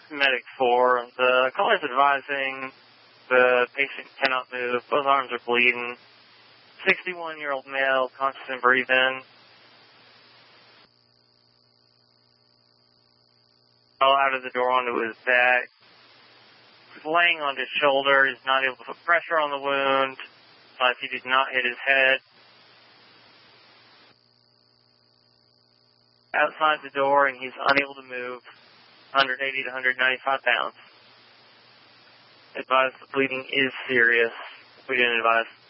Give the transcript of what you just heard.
Medic 4. The caller is advising the patient cannot move. Both arms are bleeding. 61-year-old male, conscious and breathing. Fell out of the door onto his back. He's laying on his shoulder. He's not able to put pressure on the wound. But he did not hit his head. Outside the door, and he's unable to move. 180 to 195 pounds. Advised the bleeding is serious. We didn't advise.